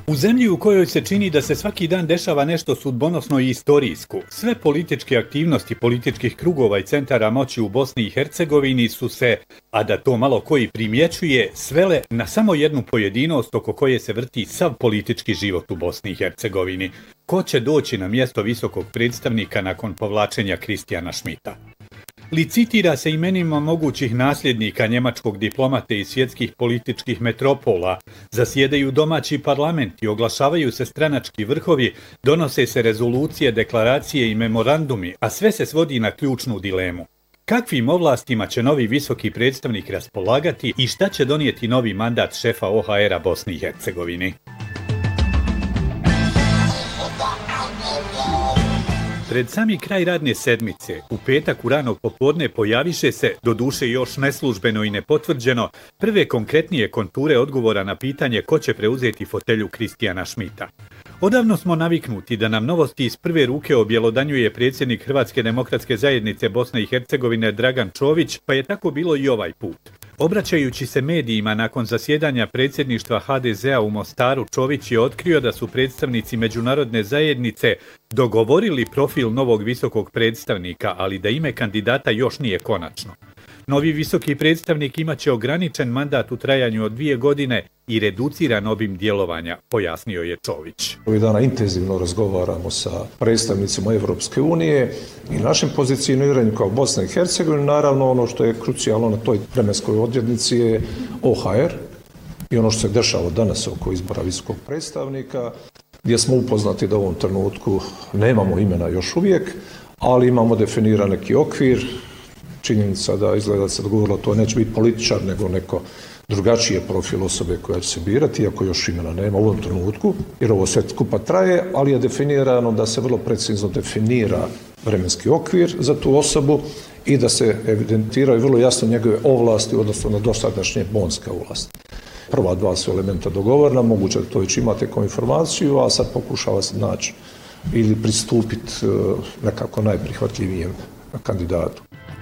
U zemlji u kojoj se čini da se svaki dan dešava nešto sudbonosno i istorijsko, sve političke aktivnosti političkih krugova i centara moći u Bosni i Hercegovini su se, a da to malo koji primjećuje, svele na samo jednu pojedinost oko koje se vrti sav politički život u Bosni i Hercegovini. Ko će doći na mjesto visokog predstavnika nakon povlačenja Kristijana Šmita? Licitira se imenima mogućih nasljednika njemačkog diplomate i svjetskih političkih metropola, zasjedaju domaći parlamenti, oglašavaju se stranački vrhovi, donose se rezolucije, deklaracije i memorandumi, a sve se svodi na ključnu dilemu. Kakvim ovlastima će novi visoki predstavnik raspolagati i šta će donijeti novi mandat šefa OHR-a Bosni i Hercegovini? Pred sami kraj radne sedmice, u petak u rano popodne pojaviše se, doduše još neslužbeno i nepotvrđeno, prve konkretnije konture odgovora na pitanje ko će preuzeti fotelju Kristijana Šmita. Odavno smo naviknuti da nam novosti iz prve ruke objelodanjuje predsjednik Hrvatske demokratske zajednice Bosne i Hercegovine Dragan Čović, pa je tako bilo i ovaj put. Obraćajući se medijima nakon zasjedanja predsjedništva HDZ-a u Mostaru, Čović je otkrio da su predstavnici međunarodne zajednice dogovorili profil novog visokog predstavnika, ali da ime kandidata još nije konačno. Novi visoki predstavnik imaće ograničen mandat u trajanju od 2 godine i reduciran obim djelovanja, pojasnio je Čović. Ovih dana intenzivno razgovaramo sa predstavnicima Evropske unije i našem pozicioniranju kao Bosna i Hercegovina. Naravno, ono što je krucijalno na toj vremenskoj odrednici je OHR i ono što se dešava danas oko izbora visokog predstavnika, gdje smo upoznati da u ovom trenutku nemamo imena još uvijek, ali imamo definiran neki okvir. Činjenica da izgleda se dogovorilo, to neće biti političar, nego neko drugačije profil osobe koja će se birati, iako još imena nema u ovom trenutku, jer ovo sve skupa traje, ali je definirano da se vrlo precizno definira vremenski okvir za tu osobu i da se evidentiraju vrlo jasno njegove ovlasti, odnosno na dosadašnje bonske ovlasti. Prva 2 su elementa dogovorena, moguće da to već imate kao informaciju, a sad pokušava se naći ili pristupiti nekako najprihvatljivijem kandidatu.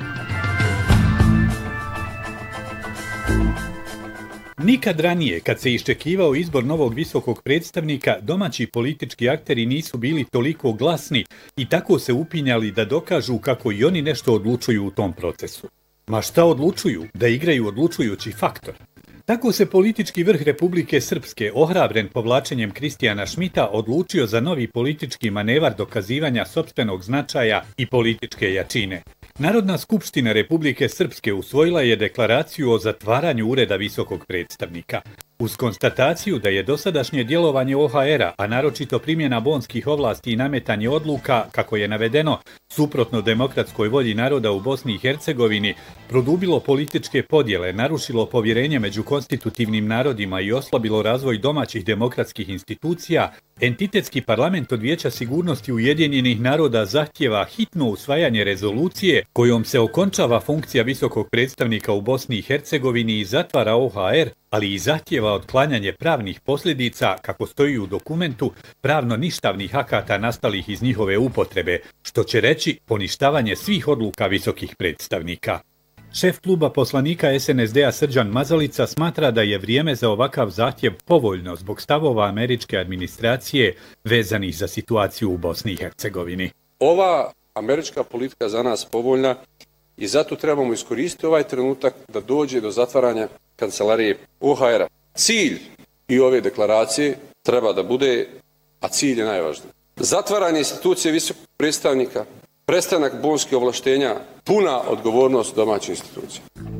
Nikad ranije, kad se iščekivao izbor novog visokog predstavnika, domaći politički akteri nisu bili toliko glasni i tako se upinjali da dokažu kako i oni nešto odlučuju u tom procesu. Ma šta odlučuju? Da igraju odlučujući faktor. Tako se politički vrh Republike Srpske, ohrabren povlačenjem Kristijana Šmita, odlučio za novi politički manevar dokazivanja sopstvenog značaja i političke jačine. Narodna skupština Republike Srpske usvojila je deklaraciju o zatvaranju ureda visokog predstavnika. Uz konstataciju da je dosadašnje djelovanje OHR-a, a naročito primjena bonskih ovlasti i nametanje odluka, kako je navedeno, suprotno demokratskoj volji naroda u Bosni i Hercegovini, produbilo političke podjele, narušilo povjerenje među konstitutivnim narodima i oslabilo razvoj domaćih demokratskih institucija, entitetski parlament od Vijeća sigurnosti Ujedinjenih naroda zahtjeva hitno usvajanje rezolucije kojom se okončava funkcija visokog predstavnika u Bosni i Hercegovini i zatvara OHR, ali i zahtjeva otklanjanje pravnih posljedica, kako stoji u dokumentu, pravno ništavnih akata nastalih iz njihove upotrebe, što će reći poništavanje svih odluka visokih predstavnika. Šef kluba poslanika SNSD-a Srđan Mazalica smatra da je vrijeme za ovakav zahtjev povoljno zbog stavova američke administracije vezanih za situaciju u Bosni i Hercegovini. Ova američka politika za nas povoljna i zato trebamo iskoristiti ovaj trenutak da dođe do zatvaranja kancelarije OHR-a. Cilj i ove deklaracije treba da bude, a cilj je najvažniji. Zatvaranje institucije visokog predstavnika, prestanak bonskih ovlaštenja, puna odgovornost domaćih institucija.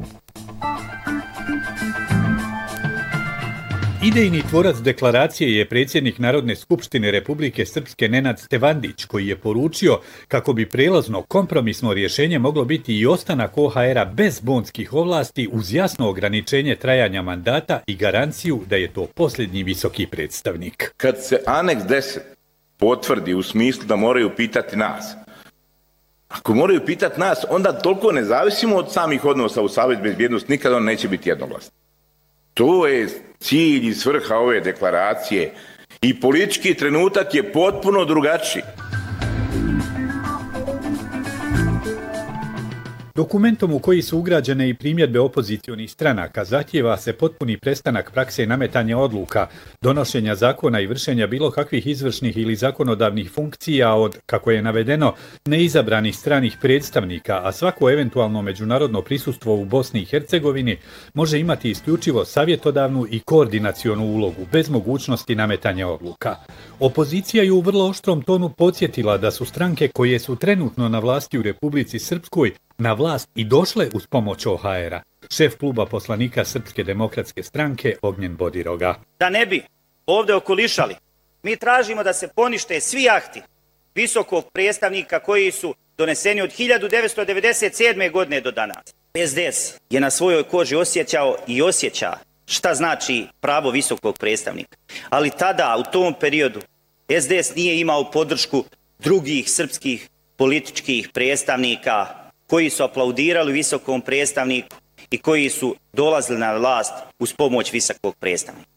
Idejni tvorac deklaracije je predsjednik Narodne skupštine Republike Srpske Nenad Stevandić, koji je poručio kako bi prelazno kompromisno rješenje moglo biti i ostanak OHR-a bez bonskih ovlasti uz jasno ograničenje trajanja mandata i garanciju da je to posljednji visoki predstavnik. Kad se aneks 10 potvrdi u smislu da moraju pitati nas, ako moraju pitati nas, onda toliko ne zavisimo od samih odnosa u Savezu bezbjednosti, nikada on neće biti jednoglasno. To je cilj i svrha ove deklaracije i politički trenutak je potpuno drugačiji. Dokumentom u koji su ugrađene i primjedbe opozicionih stranaka zahtijeva se potpuni prestanak prakse nametanja odluka, donošenja zakona i vršenja bilo kakvih izvršnih ili zakonodavnih funkcija od, kako je navedeno, neizabranih stranih predstavnika, a svako eventualno međunarodno prisustvo u Bosni i Hercegovini može imati isključivo savjetodavnu i koordinacionu ulogu, bez mogućnosti nametanja odluka. Opozicija je u vrlo oštrom tonu podsjetila da su stranke koje su trenutno na vlasti u Republici Srpskoj na vlast i došle uz pomoć OHR-a. Šef kluba poslanika Srpske demokratske stranke Ognjen Bodiroga. Da ne bi ovdje okolišali, mi tražimo da se ponište svi akti visokog predstavnika koji su doneseni od 1997. godine do danas. SDS je na svojoj koži osjećao i osjeća šta znači pravo visokog predstavnika. Ali tada, u tom periodu, SDS nije imao podršku drugih srpskih političkih predstavnika koji su aplaudirali visokom predstavniku i koji su dolazili na vlast uz pomoć visokog predstavnika.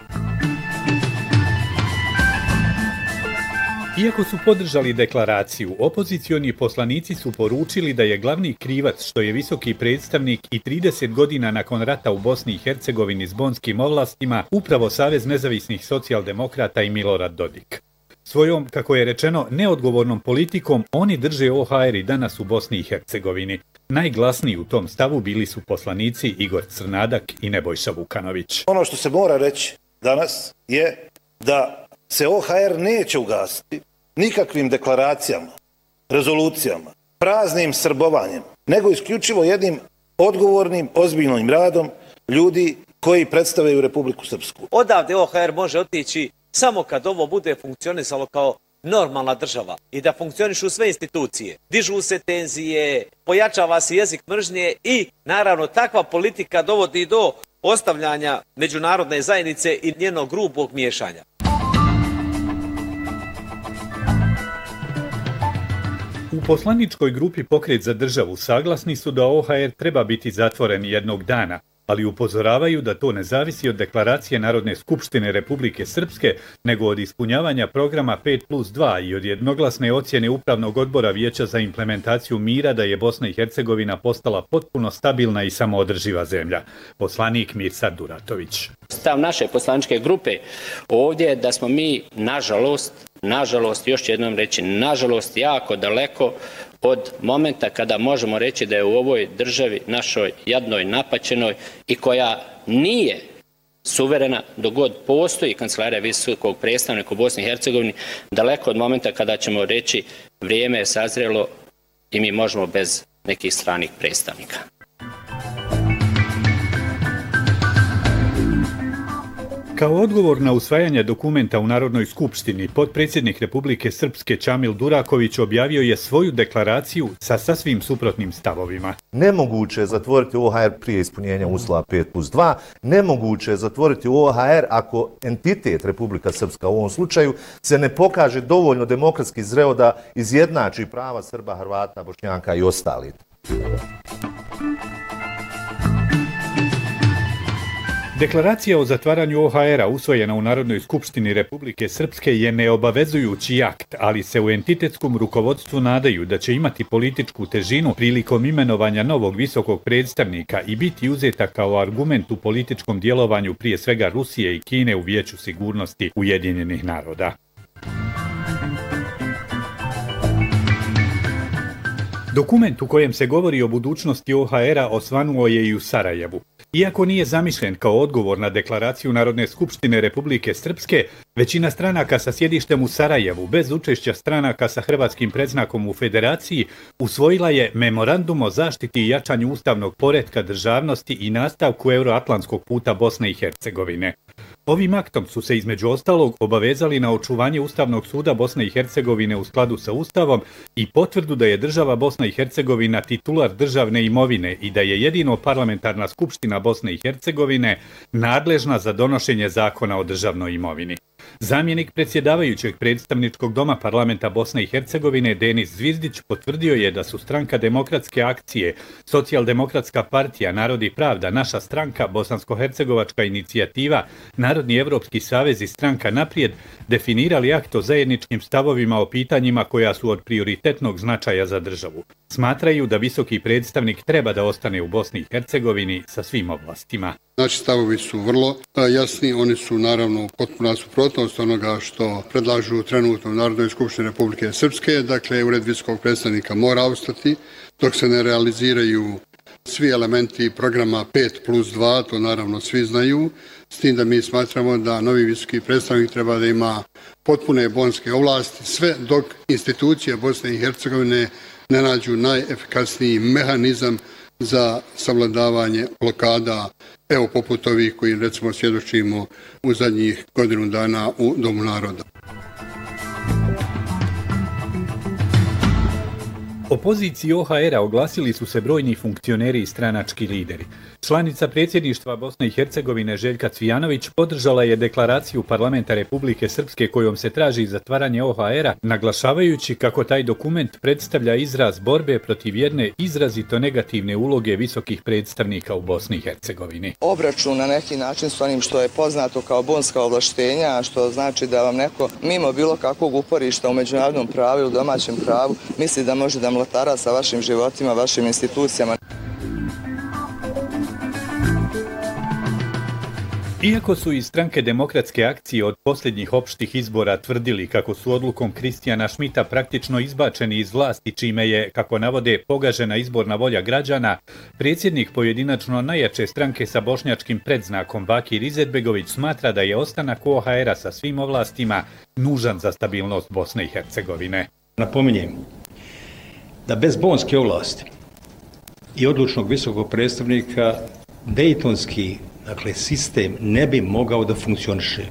Iako su podržali deklaraciju, opozicioni poslanici su poručili da je glavni krivac što je visoki predstavnik i 30 godina nakon rata u Bosni i Hercegovini s bonskim ovlastima upravo Savez nezavisnih socijaldemokrata i Milorad Dodik. Svojom, kako je rečeno, neodgovornom politikom oni drže OHR i danas u Bosni i Hercegovini. Najglasniji u tom stavu bili su poslanici Igor Crnadak i Nebojša Vukanović. Ono što se mora reći danas je da se OHR neće ugasiti nikakvim deklaracijama, rezolucijama, praznim srbovanjem, nego isključivo jednim odgovornim, ozbiljnim radom ljudi koji predstavljaju Republiku Srpsku. Odavde OHR može otići samo kad ovo bude funkcionisalo kao normalna država i da funkcionišu sve institucije. Dižu se tenzije, pojačava se jezik mržnje i naravno takva politika dovodi do ostavljanja međunarodne zajednice i njenog grubog miješanja. U poslaničkoj grupi Pokret za državu saglasni su da OHR treba biti zatvoren jednog dana, ali upozoravaju da to ne zavisi od deklaracije Narodne skupštine Republike Srpske, nego od ispunjavanja programa 5+2 i od jednoglasne ocjene Upravnog odbora Vijeća za implementaciju mira da je Bosna i Hercegovina postala potpuno stabilna i samoodrživa zemlja. Poslanik Mirsad Duratović. Stav naše poslaničke grupe ovdje je da smo mi, nažalost, još jednom reći, nažalost, jako daleko od momenta kada možemo reći da je u ovoj državi našoj jadnoj, napaćenoj i koja nije suverena dok god postoji kancelarija visokog predstavnika u Bosni i Hercegovini, daleko od momenta kada ćemo reći vrijeme je sazrelo i mi možemo bez nekih stranih predstavnika. Kao odgovor na usvajanje dokumenta u Narodnoj skupštini, potpredsjednik Republike Srpske Čamil Duraković objavio je svoju deklaraciju sa sasvim suprotnim stavovima. Nemoguće je zatvoriti OHR prije ispunjenja uslova 5+2, nemoguće je zatvoriti OHR ako entitet Republika Srpska u ovom slučaju se ne pokaže dovoljno demokratski zreo da izjednači prava Srba, Hrvata, Bošnjaka i ostalih. Deklaracija o zatvaranju OHR-a usvojena u Narodnoj skupštini Republike Srpske je neobavezujući akt, ali se u entitetskom rukovodstvu nadaju da će imati političku težinu prilikom imenovanja novog visokog predstavnika i biti uzeta kao argument u političkom djelovanju prije svega Rusije i Kine u Vijeću sigurnosti Ujedinjenih naroda. Dokument u kojem se govori o budućnosti OHR-a osvanuo je i u Sarajevu. Iako nije zamišljen kao odgovor na deklaraciju Narodne skupštine Republike Srpske, većina stranaka sa sjedištem u Sarajevu, bez učešća stranaka sa hrvatskim predznakom u Federaciji, usvojila je Memorandum o zaštiti i jačanju ustavnog poretka državnosti i nastavku euroatlantskog puta Bosne i Hercegovine. Ovim aktom su se između ostalog obavezali na očuvanje Ustavnog suda Bosne i Hercegovine u skladu sa Ustavom i potvrdu da je država Bosna i Hercegovina titular državne imovine i da je jedino parlamentarna skupština Bosne i Hercegovine nadležna za donošenje zakona o državnoj imovini. Zamjenik predsjedavajućeg predstavničkog doma parlamenta Bosne i Hercegovine Denis Zvizdić potvrdio je da su Stranka demokratske akcije, Socijaldemokratska partija, Narod i pravda, Naša stranka, Bosansko-hercegovačka inicijativa, Narodni evropski savez i Stranka naprijed definirali akt o zajedničkim stavovima o pitanjima koja su od prioritetnog značaja za državu. Smatraju da visoki predstavnik treba da ostane u Bosni i Hercegovini sa svim oblastima. Naši stavovi su vrlo jasni, oni su naravno potpuna suprotnost onoga što predlažu trenutno u Narodnoj skupštini Republike Srpske, dakle ured visokog predstavnika mora ostati dok se ne realiziraju svi elementi programa 5+2, to naravno svi znaju, s tim da mi smatramo da novi visoki predstavnik treba da ima potpune bonske ovlasti, sve dok institucije Bosne i Hercegovine ne nađu najefikasniji mehanizam za savladavanje blokada, evo poput ovih koji recimo svjedočimo u zadnjih godinu dana u Domu naroda. Opoziciji OHR-a oglasili su se brojni funkcioneri i stranački lideri. Članica predsjedništva Bosne i Hercegovine Željka Cvijanović podržala je deklaraciju Parlamenta Republike Srpske kojom se traži zatvaranje OHR-a, naglašavajući kako taj dokument predstavlja izraz borbe protiv jedne izrazito negativne uloge visokih predstavnika u Bosni i Hercegovini. Obračun na neki način s onim što je poznato kao bonska ovlaštenja, što znači da vam neko mimo bilo kakvog uporišta u međunarodnom pravu ili domaćem pravu misli da može da mlatara sa vašim životima, vašim institucijama. Iako su iz Stranke demokratske akcije od posljednjih opštih izbora tvrdili kako su odlukom Kristijana Šmita praktično izbačeni iz vlasti, čime je, kako navode, pogažena izborna volja građana, predsjednik pojedinačno najjače stranke sa bošnjačkim predznakom Bakir Izetbegović smatra da je ostanak OHR-a sa svim ovlastima nužan za stabilnost Bosne i Hercegovine. Napominjem da bez bonske ovlasti i odlučnog visokog predstavnika dejtonski sistem ne bi mogao da funkcioniše.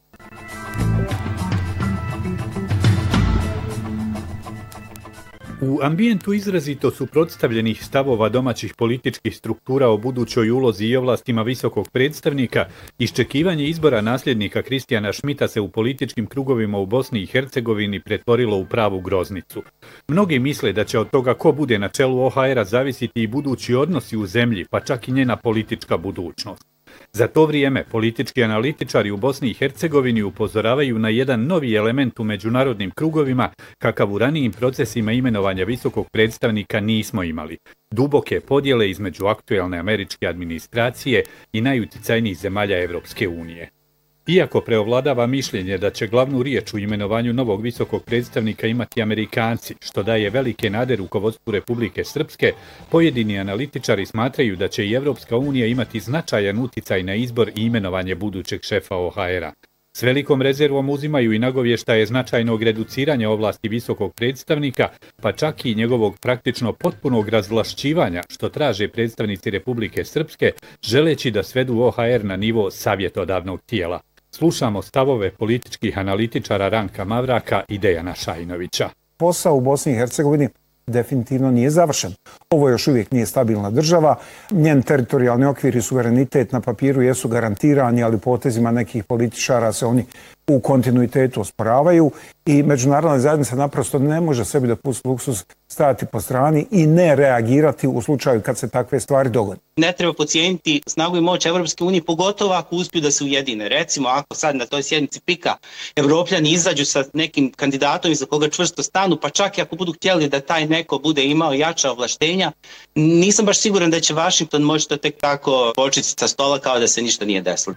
U ambijentu izrazito suprotstavljenih stavova domaćih političkih struktura o budućoj ulozi i ovlastima visokog predstavnika, iščekivanje izbora nasljednika Kristijana Šmita se u političkim krugovima u Bosni i Hercegovini pretvorilo u pravu groznicu. Mnogi misle da će od toga ko bude na čelu OHR-a zavisiti i budući odnosi u zemlji, pa čak i njena politička budućnost. Za to vrijeme politički analitičari u Bosni i Hercegovini upozoravaju na jedan novi element u međunarodnim krugovima kakav u ranijim procesima imenovanja visokog predstavnika nismo imali. Duboke podjele između aktuelne američke administracije i najuticajnijih zemalja Evropske unije. Iako preovladava mišljenje da će glavnu riječ u imenovanju novog visokog predstavnika imati Amerikanci, što daje velike nade rukovodstvu Republike Srpske, pojedini analitičari smatraju da će i Evropska unija imati značajan uticaj na izbor i imenovanje budućeg šefa OHR-a. S velikom rezervom uzimaju i nagovještaje značajnog reduciranja ovlasti visokog predstavnika, pa čak i njegovog praktično potpunog razvlašćivanja, što traže predstavnici Republike Srpske, želeći da svedu OHR na nivo savjetodavnog tijela. Slušamo stavove političkih analitičara Ranka Mavraka i Dejana Šajinovića. Posao u Bosni i Hercegovini definitivno nije završen. Ovo još uvijek nije stabilna država. Njen teritorijalni okvir i suverenitet na papiru jesu garantirani, ali potezima nekih političara se oni u kontinuitetu osporavaju i međunarodna zajednica naprosto ne može sebi da pusti luksuz stajati po strani i ne reagirati u slučaju kad se takve stvari dogode. Ne treba podcijeniti snagu i moć Evropske unije, pogotovo ako uspiju da se ujedine. Recimo, ako sad na toj sjednici PIK-a Evropljani izađu sa nekim kandidatom iza koga čvrsto stanu, pa čak i ako budu htjeli da taj neko bude imao jača ovlaštenja, nisam baš siguran da će Vašington moći to tek tako početi sa stola kao da se ništa nije desilo.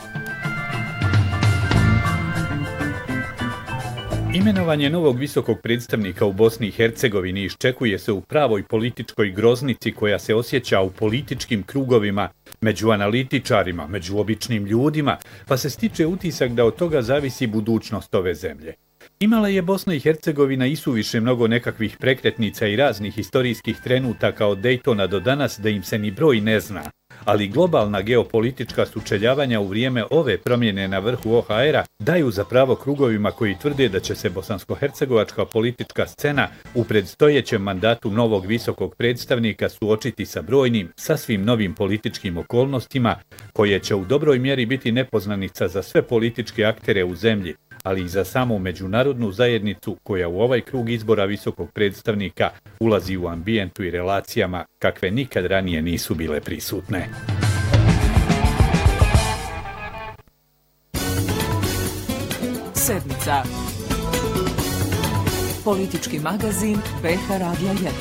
Imenovanje novog visokog predstavnika u Bosni i Hercegovini iščekuje se u pravoj političkoj groznici koja se osjeća u političkim krugovima, među analitičarima, među običnim ljudima, pa se stiče utisak da od toga zavisi budućnost ove zemlje. Imala je Bosna i Hercegovina isuviše mnogo nekakvih prekretnica i raznih historijskih trenutaka od Dejtona do danas da im se ni broj ne zna, ali globalna geopolitička sučeljavanja u vrijeme ove promjene na vrhu OHR-a daju za pravo krugovima koji tvrde da će se bosansko-hercegovačka politička scena u predstojećem mandatu novog visokog predstavnika suočiti sa brojnim, sasvim novim političkim okolnostima, koje će u dobroj mjeri biti nepoznanica za sve političke aktere u zemlji, ali i za samu međunarodnu zajednicu koja u ovaj krug izbora visokog predstavnika ulazi u ambijentu i relacijama kakve nikad ranije nisu bile prisutne. Sedmica. Politički magazin BH Radija 1.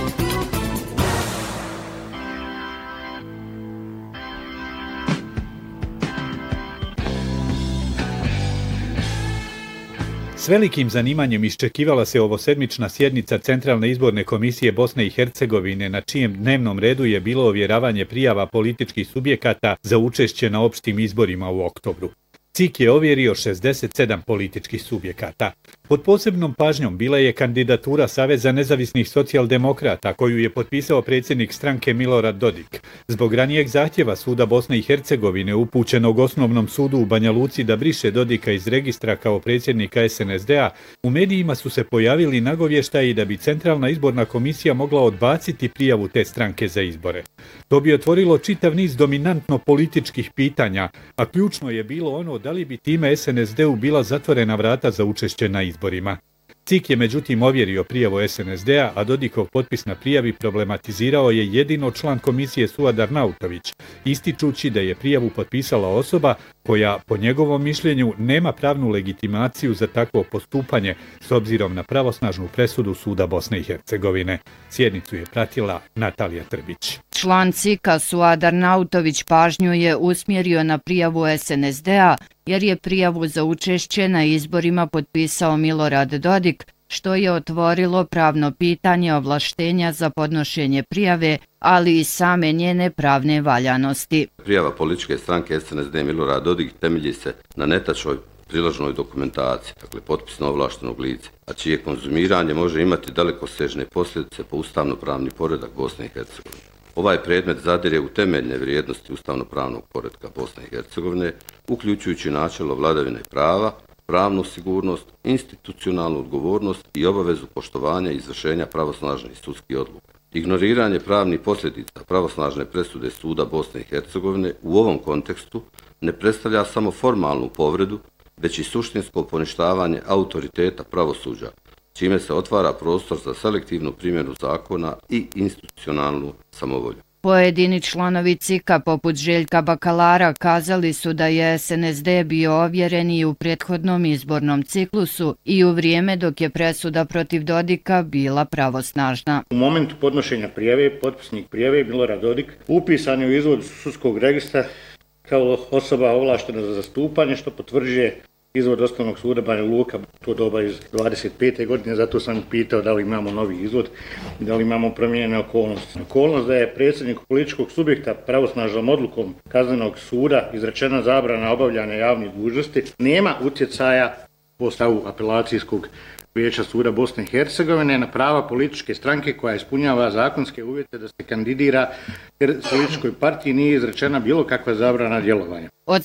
S velikim zanimanjem iščekivala se ovosedmična sjednica Centralne izborne komisije Bosne i Hercegovine, na čijem dnevnom redu je bilo ovjeravanje prijava političkih subjekata za učešće na opštim izborima u oktobru. CIK je ovjerio 67 političkih subjekata. Pod posebnom pažnjom bila je kandidatura Saveza nezavisnih socijaldemokrata koju je potpisao predsjednik stranke Milorad Dodik. Zbog ranijeg zahtjeva Suda Bosne i Hercegovine upućenog Osnovnom sudu u Banja Luci da briše Dodika iz registra kao predsjednika SNSD-a, u medijima su se pojavili nagovještaji da bi Centralna izborna komisija mogla odbaciti prijavu te stranke za izbore. To bi otvorilo čitav niz dominantno političkih pitanja, a ključno je bilo ono da li bi time SNSD-u bila zatvorena vrata za učešće na izborima. CIK je međutim ovjerio prijavu SNSD-a, a Dodikov potpis na prijavi problematizirao je jedino član komisije Suad Arnautović, ističući da je prijavu potpisala osoba koja, po njegovom mišljenju, nema pravnu legitimaciju za takvo postupanje s obzirom na pravosnažnu presudu Suda Bosne i Hercegovine. Sjednicu je pratila Natalija Trbić. Član CIK-a Suad Arnautović pažnju je usmjerio na prijavu SNSD-a jer je prijavu za učešće na izborima potpisao Milorad Dodik, što je otvorilo pravno pitanje ovlaštenja za podnošenje prijave, ali i same njene pravne valjanosti. Prijava političke stranke SNSD Milorad Dodik temelji se na netačnoj priloženoj dokumentaciji, dakle potpis na ovlaštenog lica, a čije konzumiranje može imati dalekosežne posljedice po ustavno-pravni poredak Bosne i Hercegovine. Ovaj predmet zadire u temeljne vrijednosti ustavno-pravnog poretka Bosne i Hercegovine, uključujući načelo vladavine prava, pravnu sigurnost, institucionalnu odgovornost i obavezu poštovanja i izvršenja pravosnažnih sudskih odluka. Ignoriranje pravnih posljedica pravosnažne presude Suda Bosne i Hercegovine u ovom kontekstu ne predstavlja samo formalnu povredu, već i suštinsko poništavanje autoriteta pravosuđa, čime se otvara prostor za selektivnu primjenu zakona i institucionalnu samovolju. Pojedini članovi CIK-a poput Željka Bakalara kazali su da je SNSD bio ovjeren i u prethodnom izbornom ciklusu i u vrijeme dok je presuda protiv Dodika bila pravosnažna. U momentu podnošenja prijave, potpisnik prijave Milorad Dodik upisan je u izvod sudskog registra kao osoba ovlaštena za zastupanje, što potvrđuje izvod Osnovnog suda Banja Luka, to doba iz 25. godine, zato sam pitao da li imamo novi izvod i da li imamo promijenjene okolnosti. Okolnost da je predsjednik političkog subjekta pravosnažnom odlukom kaznenog suda izrečena zabrana obavljanja javnih dužnosti nema utjecaja po stavu apelacijskog vijeća Suda Bosne i Hercegovine na prava političke stranke koja ispunjava zakonske uvjete da se kandidira jer političkoj partiji nije izrečena bilo kakva zabrana djelovanja. Od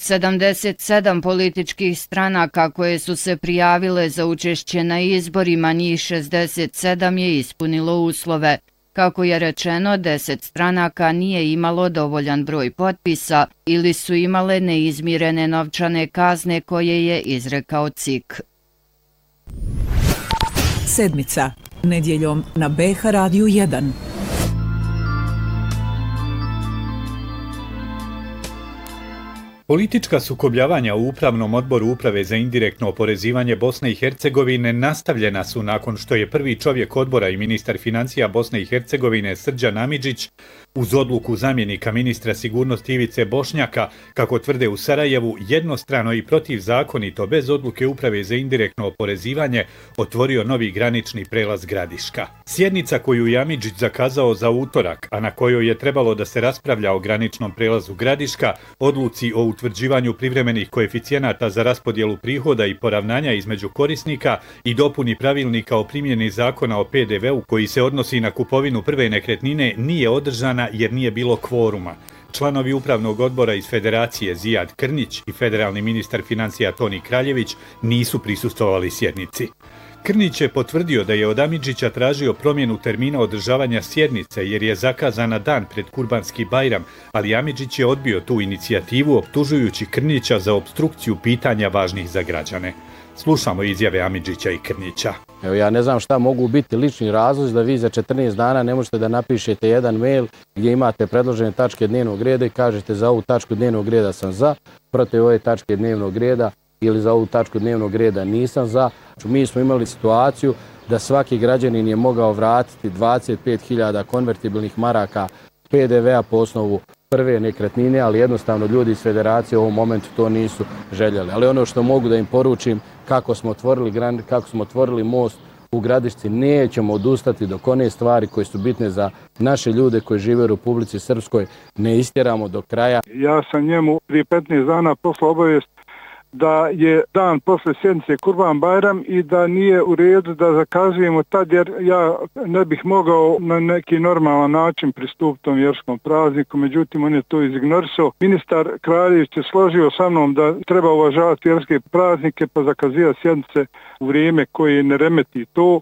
77 političkih stranaka koje su se prijavile za učešće na izborima, njih 67 je ispunilo uslove. Kako je rečeno, 10 stranaka nije imalo dovoljan broj potpisa ili su imale neizmirene novčane kazne koje je izrekao CIK. Sedmica. Nedjeljom na BH Radiju 1. Politička sukobljavanja u Upravnom odboru Uprave za indirektno oporezivanje Bosne i Hercegovine nastavljena su nakon što je prvi čovjek odbora i ministar financija Bosne i Hercegovine Srđan Amidžić uz odluku zamjenika ministra sigurnosti Ivice Bošnjaka, kako tvrde u Sarajevu, jednostrano i protivzakonito bez odluke Uprave za indirektno oporezivanje otvorio novi granični prelaz Gradiška. Sjednica koju je Amidžić zakazao za utorak, a na kojoj je trebalo da se raspravlja o graničnom prelazu Gradiška, odluci o utvrđivanju privremenih koeficijenata za raspodjelu prihoda i poravnanja između korisnika i dopuni pravilnika o primjeni zakona o PDV-u koji se odnosi na kupovinu prve nekretnine nije održana jer nije bilo kvoruma. Članovi upravnog odbora iz Federacije Zijad Krnić i federalni ministar financija Toni Kraljević nisu prisustvovali sjednici. Krnić je potvrdio da je od Amidžića tražio promjenu termina održavanja sjednice jer je zakazana dan pred Kurbanski Bajram, ali Amidžić je odbio tu inicijativu optužujući Krnića za opstrukciju pitanja važnih za građane. Slušamo izjave Amidžića i Krnića. Evo, ja ne znam šta mogu biti lični razlozi da vi za 14 dana ne možete da napišete jedan mail gdje imate predložene tačke dnevnog reda i kažete za ovu tačku dnevnog reda sam za, protiv ove tačke dnevnog reda ili za ovu tačku dnevnog reda nisam za. Mi smo imali situaciju da svaki građanin je mogao vratiti 25.000 konvertibilnih maraka PDV-a po osnovu prve nekretnine, ali jednostavno ljudi iz Federacije u ovom momentu to nisu željeli. Ali ono što mogu da im poručim, kako smo otvorili most u Gradišci, nećemo odustati dok one stvari koje su bitne za naše ljude koji žive u Republici Srpskoj ne istjeramo do kraja. Ja sam njemu prije 15 dana poslao obavijest da je dan posle sjednice Kurban Bajram i da nije u redu da zakazujemo tad, jer ja ne bih mogao na neki normalan način pristupiti tom vjerskom prazniku, međutim on je to izignorisao. Ministar Kraljević se složio sa mnom da treba uvažavati vjerske praznike pa zakazivati sjednice u vrijeme koje ne remeti to.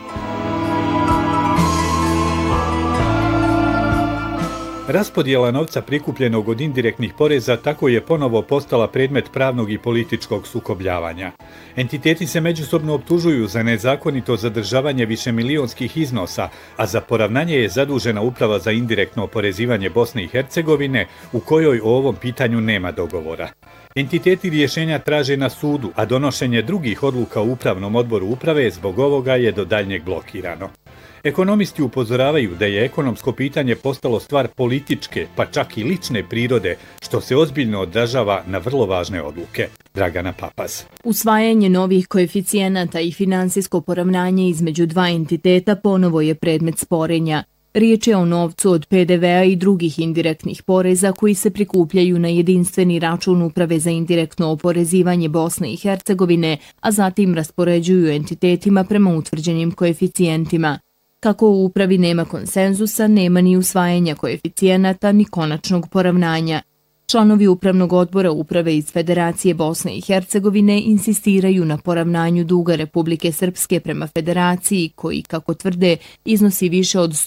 Raspodjela novca prikupljenog od indirektnih poreza tako je ponovo postala predmet pravnog i političkog sukobljavanja. Entiteti se međusobno optužuju za nezakonito zadržavanje višemilionskih iznosa, a za poravnanje je zadužena Uprava za indirektno oporezivanje Bosne i Hercegovine, u kojoj o ovom pitanju nema dogovora. Entiteti rješenja traže na sudu, a donošenje drugih odluka u Upravnom odboru uprave zbog ovoga je do daljnjeg blokirano. Ekonomisti upozoravaju da je ekonomsko pitanje postalo stvar političke, pa čak i lične prirode, što se ozbiljno odražava na vrlo važne odluke. Dragana Papaz. Usvajanje novih koeficijenata i finansijsko poravnanje između dva entiteta ponovo je predmet sporenja. Riječ je o novcu od PDV-a i drugih indirektnih poreza koji se prikupljaju na jedinstveni račun Uprave za indirektno oporezivanje Bosne i Hercegovine, a zatim raspoređuju entitetima prema utvrđenim koeficijentima. Kako u upravi nema konsenzusa, nema ni usvajanja koeficijenata ni konačnog poravnanja. Članovi Upravnog odbora Uprave iz Federacije Bosne i Hercegovine insistiraju na poravnanju duga Republike Srpske prema Federaciji, koji, kako tvrde, iznosi više od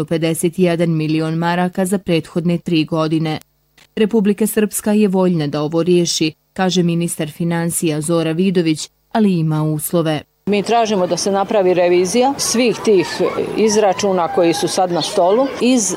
151 milion maraka za prethodne 3 godine. Republika Srpska je voljna da ovo riješi, kaže ministar financija Zora Vidović, ali ima uslove. Mi tražimo da se napravi revizija svih tih izračuna koji su sad na stolu. Iz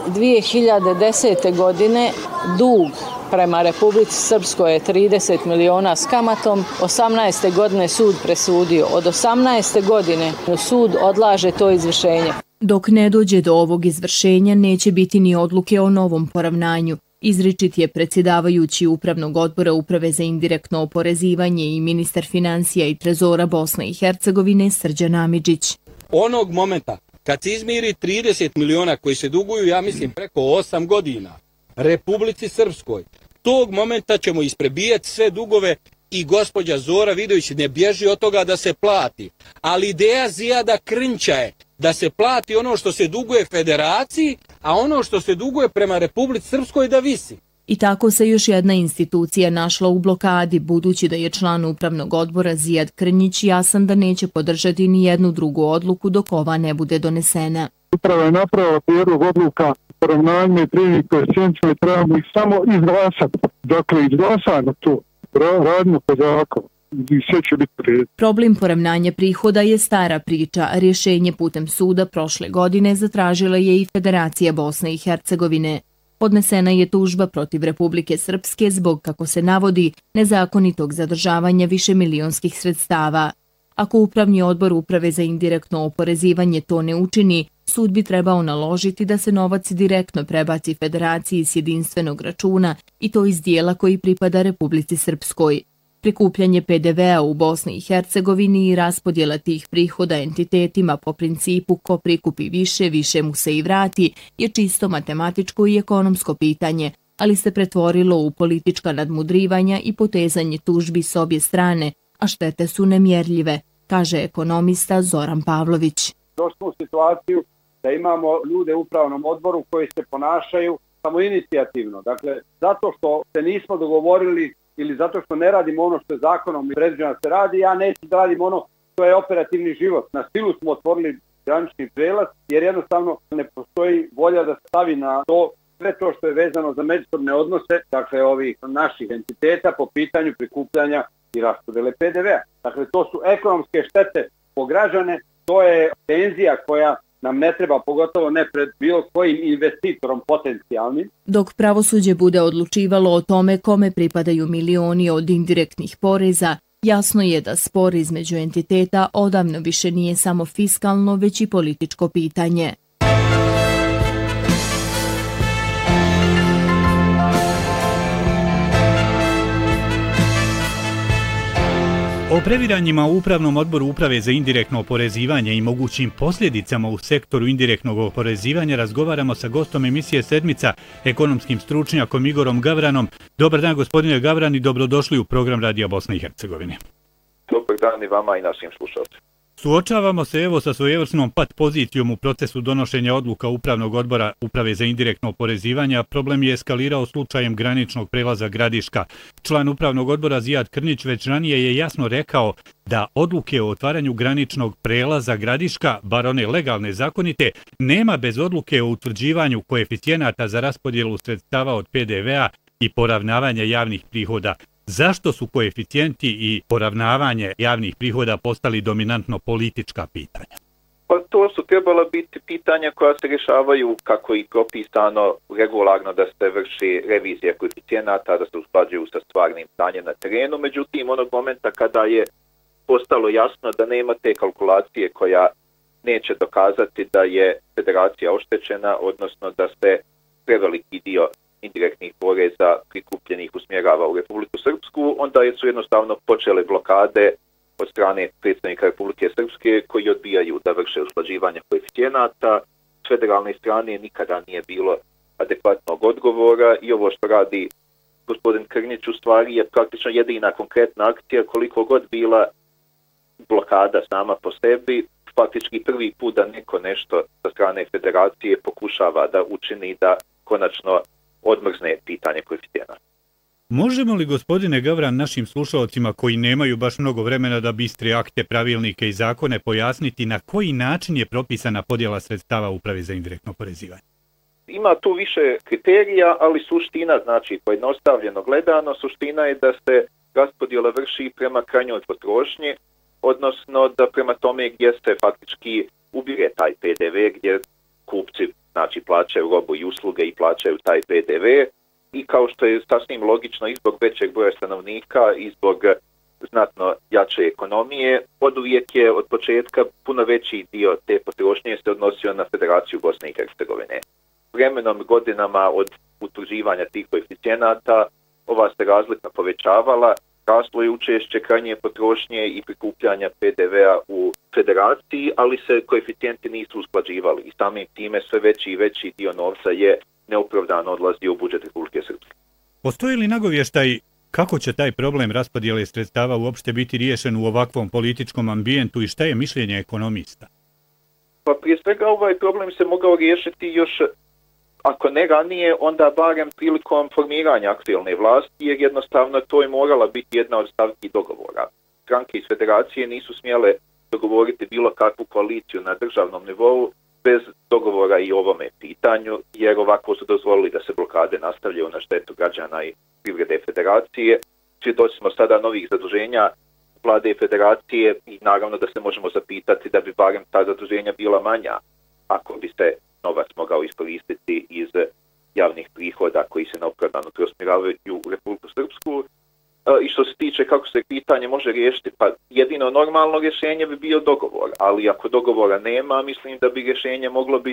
2010. godine dug prema Republici Srpskoj je 30 miliona s kamatom. 18. godine sud presudio. Od 18. godine sud odlaže to izvršenje. Dok ne dođe do ovog izvršenja, neće biti ni odluke o novom poravnanju. Izričit je predsjedavajući Upravnog odbora Uprave za indirektno oporezivanje i ministar financija i trezora Bosne i Hercegovine Srđan Amidžić. Onog momenta kad se izmiri 30 miliona koji se duguju, ja mislim preko 8 godina, Republici Srpskoj, tog momenta ćemo isprebijati sve dugove i gospođa Zora Vidović ne bježi od toga da se plati. Ali ideja Zijada Krnića je da se plati ono što se duguje Federaciji, a ono što se duguje prema Republici Srpskoj da visi. I tako se još jedna institucija našla u blokadi, budući da je član Upravnog odbora Zijad Krnić jasan da neće podržati ni jednu drugu odluku dok ova ne bude donesena. Uprava je napravila prijedlog odluka poravnanjima i primjenih koeficijentima i trebamo ih samo izglasati. Dakle, izglasano to, radimo po zakonu. Problem poravnanja prihoda je stara priča, a rješenje putem suda prošle godine zatražila je i Federacija Bosne i Hercegovine. Podnesena je tužba protiv Republike Srpske zbog, kako se navodi, nezakonitog zadržavanja višemilionskih sredstava. Ako Upravni odbor Uprave za indirektno oporezivanje to ne učini, sud bi trebao naložiti da se novac direktno prebaci Federaciji s jedinstvenog računa i to iz dijela koji pripada Republici Srpskoj. Prikupljanje PDV-a u Bosni i Hercegovini i raspodjela tih prihoda entitetima po principu ko prikupi više, više mu se i vrati je čisto matematičko i ekonomsko pitanje, ali se pretvorilo u politička nadmudrivanja i potezanje tužbi s obje strane, a štete su nemjerljive, kaže ekonomista Zoran Pavlović. Došli smo u situaciju da imamo ljude u upravnom odboru koji se ponašaju samoinicijativno. Dakle, zato što se nismo dogovorili ili zato što ne radimo ono što je zakonom predviđeno da se radi, ja neću da radim ono što je operativni život. Na silu smo otvorili granični prelaz jer jednostavno ne postoji volja da se stavi na to sve to što je vezano za međusobne odnose, dakle ovih naših entiteta po pitanju prikupljanja i raspodele PDV-a. Dakle, to su ekonomske štete po građane, to je tenzija koja nam ne treba, pogotovo ne pred bilo kojim investitorom potencijalnim. Dok pravosuđe bude odlučivalo o tome kome pripadaju milioni od indirektnih poreza, jasno je da spor između entiteta odavno više nije samo fiskalno, već i političko pitanje. O previranjima u Upravnom odboru Uprave za indirektno oporezivanje i mogućim posljedicama u sektoru indirektnog oporezivanja razgovaramo sa gostom emisije Sedmica, ekonomskim stručnjakom Igorom Gavranom. Dobar dan, gospodine Gavran, i dobrodošli u program Radija Bosne i Hercegovine. Dobar dan i vama i našim slušalcima. Suočavamo se evo sa svojevrsnom pat pozicijom u procesu donošenja odluka Upravnog odbora Uprave za indirektno oporezivanje. Problem je eskalirao slučajem graničnog prelaza Gradiška. Član Upravnog odbora Zijad Krnić već ranije je jasno rekao da odluke o otvaranju graničnog prelaza Gradiška, bar one legalne zakonite, nema bez odluke o utvrđivanju koeficijenata za raspodjelu sredstava od PDV-a i poravnavanja javnih prihoda. Zašto su koeficijenti i poravnavanje javnih prihoda postali dominantno politička pitanja? Pa to su trebala biti pitanja koja se rješavaju kako i propisano regularno da se vrši revizija koeficijenata, da se usklađuju sa stvarnim stanjem na terenu. Međutim, onog momenta kada je postalo jasno da nema te kalkulacije koja neće dokazati da je federacija oštećena, odnosno da se preveliki dio indirektnih poreza prikupljenih usmjerava u Republiku Srpsku, onda su jednostavno počele blokade od strane predstavnika Republike Srpske koji odbijaju da vrše usklađivanje koeficijenata. S federalne strane nikada nije bilo adekvatnog odgovora i ovo što radi gospodin Krnić u stvari je praktično jedina konkretna akcija, koliko god bila blokada sama po sebi, faktički prvi put da neko nešto sa strane federacije pokušava da učini da konačno odmrzne pitanje koeficijenata. Možemo li, gospodine Gavran, našim slušalcima koji nemaju baš mnogo vremena da bistre akte, pravilnike i zakone pojasniti na koji način je propisana podjela sredstava Uprave za indirektno oporezivanje? Ima tu više kriterija, ali suština, znači pojednostavljeno gledano, suština je da se raspodjela vrši prema krajnjoj potrošnji, odnosno da prema tome gdje se faktički ubire taj PDV, gdje kupci znači plaćaju robu i usluge i plaćaju taj PDV, i kao što je sasvim logično i zbog većeg broja stanovnika i zbog znatno jače ekonomije, oduvijek je od početka puno veći dio te potrošnje se odnosio na Federaciju Bosne i Hercegovine. Vremenom, godinama od utvrđivanja tih koeficijenata ova se razlika povećavala, raslo je učešće krajnje potrošnje i prikupljanja PDV-a u federaciji, ali se koeficijenti nisu usklađivali i samim time sve veći i veći dio novca je neopravdano odlazio u budžet Republike Srpske. Postoji li nagovještaj kako će taj problem raspodjele sredstava uopšte biti riješen u ovakvom političkom ambijentu i šta je mišljenje ekonomista? Pa prije svega ovaj problem se mogao riješiti još, ako ne ranije, onda barem prilikom formiranja aktuelne vlasti, jer jednostavno to je morala biti jedna od stavki dogovora. Stranke iz federacije nisu smjele dogovoriti bilo kakvu koaliciju na državnom nivou bez dogovora i ovome pitanju, jer ovako su dozvolili da se blokade nastavljaju na štetu građana i privrede federacije. Svjedoci smo sada novih zaduženja vlade federacije i naravno da se možemo zapitati da bi barem ta zaduženja bila manja ako bi se novac mogao iskoristiti iz javnih prihoda koji se neopravdano preusmjeravaju u Republiku Srpsku. I što se tiče kako se pitanje može riješiti, pa jedino normalno rješenje bi bio dogovor, ali ako dogovora nema, mislim da bi rješenje moglo biti